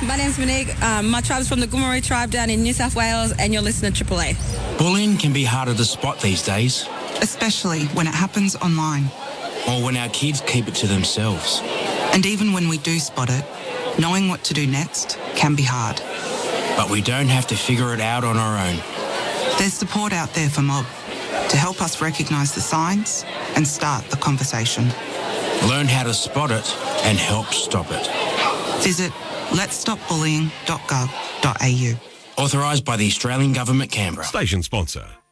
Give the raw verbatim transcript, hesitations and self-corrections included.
my name's Monique. Um, my tribe's from the Gomeroi tribe down in New South Wales, and you're listening to Triple A. Bullying can be harder to spot these days. Especially when it happens online. Or when our kids keep it to themselves. And even when we do spot it, knowing what to do next can be hard. But we don't have to figure it out on our own. There's support out there for Mob to help us recognise the signs and start the conversation. Learn how to spot it and help stop it. Visit lets stop bullying dot gov dot a u. Authorised by the Australian Government, Canberra. Station sponsor.